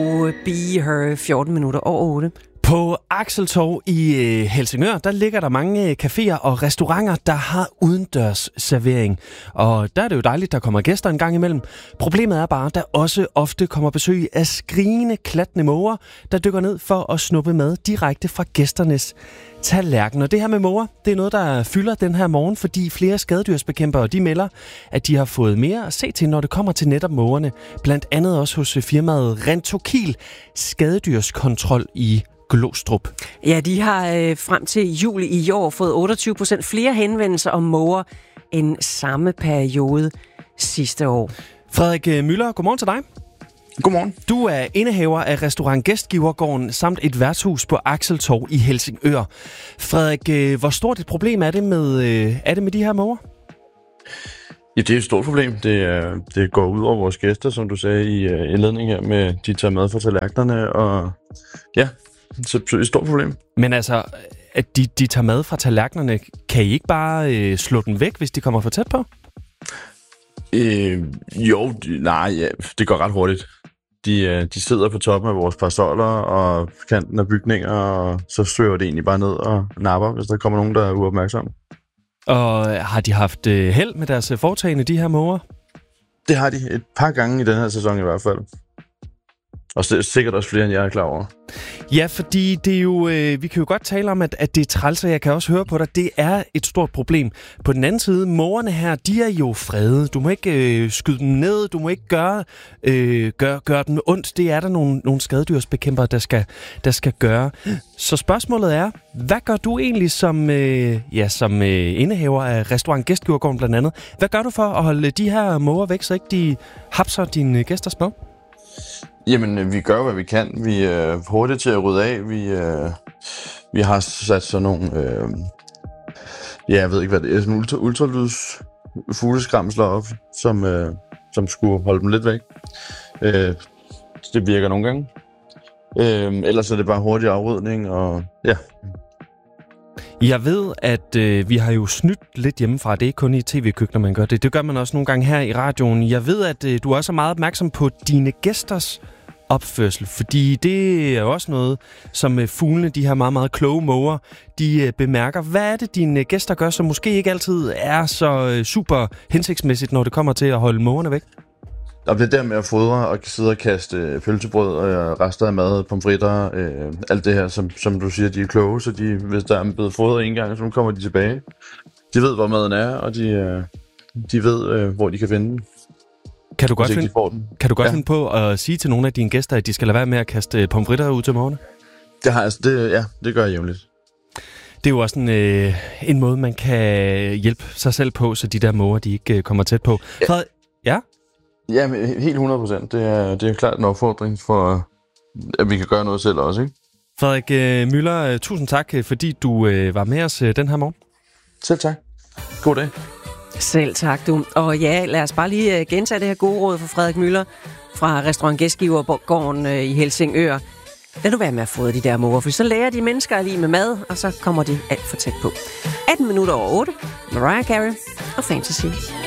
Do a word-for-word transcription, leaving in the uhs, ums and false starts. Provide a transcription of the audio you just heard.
Be Her, fjorten minutter over otte. På Axeltorv i øh, Helsingør, der ligger der mange øh, caféer og restauranter, der har udendørs servering. Og der er det jo dejligt, der kommer gæster en gang imellem. Problemet er bare, at der også ofte kommer besøg af skrigende, klattende måger, der dykker ned for at snuppe mad direkte fra gæsternes tallerken. Og det her med måger, det er noget, der fylder den her morgen, fordi flere skadedyrsbekæmpere, de melder, at de har fået mere at se til, når det kommer til netop mågerne. Blandt andet også hos firmaet Rentokil Skadedyrskontrol i Glostrup. Ja, de har øh, frem til juli i år fået otteogtyve procent flere henvendelser om måger end samme periode sidste år. Frederik Müller, godmorgen til dig. Godmorgen. Du er indehaver af restaurant Gæstgivergården samt et værtshus på Axeltorv i Helsingør. Frederik, hvor stort et problem er det med, er det med de her måger? Ja, det er et stort problem. Det, det går ud over vores gæster, som du sagde i indledningen her, med de tager mad fra tallerkenerne, og ja, så det er et stort problem. Men altså, at de, de tager mad fra tallerkenerne, kan I ikke bare øh, slå den væk, hvis de kommer for tæt på? Øh, jo, de, nej, ja, det går ret hurtigt. De, de sidder på toppen af vores parasoller og kanten af bygninger, og så søger det egentlig bare ned og napper, hvis der kommer nogen, der er uopmærksomme. Og har de haft øh, held med deres foretagende, de her måger? Det har de et par gange i den her sæson i hvert fald. Og sikkert også flere, end jeg er klar over. Ja, fordi det er jo, øh, vi kan jo godt tale om, at, at det er træls, og jeg kan også høre på dig, det er et stort problem. På den anden side, mågerne her, de er jo frede. Du må ikke øh, skyde dem ned, du må ikke gøre, øh, gøre, gøre dem ondt. Det er der nogle, nogle skadedyrsbekæmpere, der skal, der skal gøre. Så spørgsmålet er, hvad gør du egentlig som, øh, ja, som øh, indehaver af restaurant Gæstgivergården blandt andet? Hvad gør du for at holde de her måger væk, så ikke de hapser dine gæsters mad? Jamen, vi gør, hvad vi kan. Vi er hurtige til at rydde af. Vi, øh, vi har sat sådan nogle, øh, ja, jeg ved ikke, hvad det er, sådan ultra, ultralyds fugleskramsler op, som, øh, som skulle holde dem lidt væk. Øh, det virker nogle gange. Øh, ellers er det bare hurtig afrydning, og ja. Jeg ved, at øh, vi har jo snydt lidt hjemmefra. Det er ikke kun i tv-køkkener, man gør det. Det gør man også nogle gange her i radioen. Jeg ved, at øh, du også er meget opmærksom på dine gæsters opførsel, fordi det er jo også noget, som øh, fuglene, de her meget, meget kloge måger, de øh, bemærker. Hvad er det, dine gæster gør, som måske ikke altid er så øh, super hensigtsmæssigt, når det kommer til at holde mågerne væk? Og det der med at fodre og sidde og kaste pølsebrød og rester af mad, pomfritter, øh, alt det her, som, som du siger, de er kloge, så de, hvis der er blevet fodret en gang, så kommer de tilbage. De ved, hvor maden er, og de, øh, de ved, øh, hvor de kan finde den. Kan du godt, finde, kan du godt ja. finde på at sige til nogle af dine gæster, at de skal lade være med at kaste pomfritter ud til morgen? Det har altså, det, ja, det gør jeg jævnligt. Det er jo også en, øh, en måde, man kan hjælpe sig selv på, så de der måger, de ikke øh, kommer tæt på. Ja. Frederik, ja? Ja, helt hundrede procent. Det er, det er klart en opfordring for, at vi kan gøre noget selv også, ikke? Frederik øh, Müller, tusind tak, fordi du øh, var med os øh, den her morgen. Selv tak. God dag. Selv tak, du. Og ja, lad os bare lige gentage det her gode råd fra Frederik Müller fra restaurant Gæstgivergården øh, i Helsingør. Lad nu være med at fodre de der måger, for så lærer de mennesker at lide med mad, og så kommer de alt for tæt på. atten minutter over otte. Mariah Carey og Fantasy.